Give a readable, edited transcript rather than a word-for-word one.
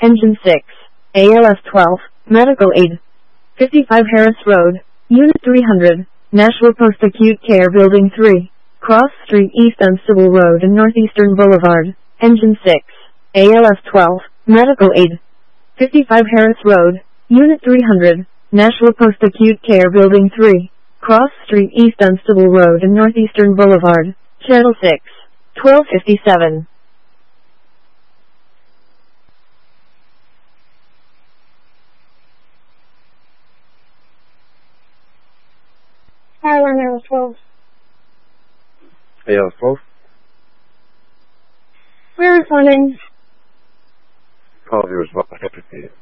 Engine 6. ALS 12. Medical Aid. 55 Harris Road, Unit 300, Nashua Post Acute Care Building 3. Cross Street East Dunstable Road and Northeastern Boulevard. Engine 6. ALS 12. Medical Aid. 55 Harris Road, Unit 300, Nashua Post Acute Care Building 3. Cross Street East Dunstable Road and Northeastern Boulevard. Channel 6. 1257. Airline ALS 12. ALS 12? We're responding. Call viewers, well,